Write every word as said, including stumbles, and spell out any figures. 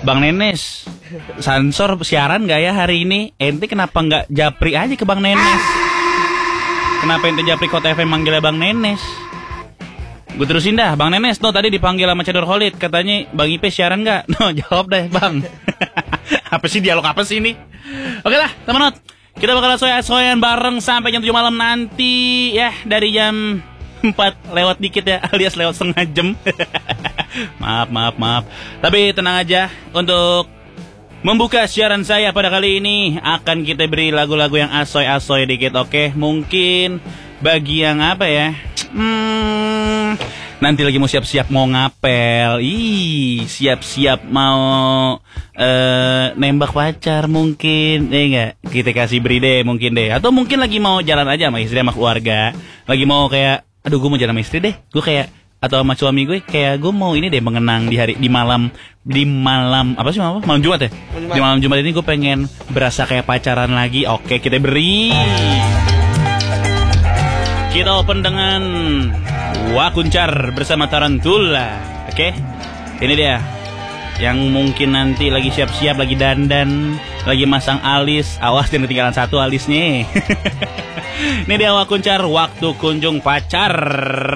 Bang Nenes, Sansor siaran gak ya hari ini? Ente kenapa gak japri aja ke Bang Nenes? Kenapa ente japri Kota F M manggilnya Bang Nenes? Gue terusin dah, Bang Nenes tuh tadi dipanggil sama Cedor Khalid. Katanya Bang Ipe siaran gak? No, jawab deh Bang. Apa sih dialog apa sih ini? Oke lah teman-teman, kita bakal soya-soyan bareng sampai jam tujuh malam nanti. Ya dari jam empat lewat dikit ya, alias lewat setengah jam. Maaf, maaf, maaf. Tapi tenang aja, untuk membuka siaran saya pada kali ini akan kita beri lagu-lagu yang asoy-asoy dikit, oke? Mungkin bagi yang apa ya? Hmm, nanti lagi mau siap-siap mau ngapel. Ih, siap-siap mau uh, nembak pacar mungkin. Eh enggak, kita kasih beri deh mungkin deh. Atau mungkin lagi mau jalan aja sama istri sama keluarga. Lagi mau kayak, aduh gue mau jalan sama istri deh. Gue kayak atau sama suami gue kayak gue mau ini deh mengenang di hari di malam di malam apa sih malam malam Jumat ya malam di malam Jumat ini gue pengen berasa kayak pacaran lagi. Oke, kita beri, kita open dengan Wakuncar bersama Tarantula. Oke, ini dia yang mungkin nanti lagi siap-siap lagi dandan lagi masang alis, awas jangan ketinggalan satu alisnya. Ini dia Wakuncar, Waktu Kunjung Pacar.